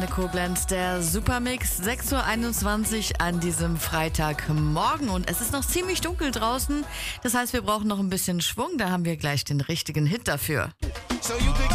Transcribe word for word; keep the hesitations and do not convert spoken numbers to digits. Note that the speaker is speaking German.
Koblenz, der Supermix, sechs Uhr einundzwanzig an diesem Freitagmorgen und es ist noch ziemlich dunkel draußen, das heißt, wir brauchen noch ein bisschen Schwung, da haben wir gleich den richtigen Hit dafür.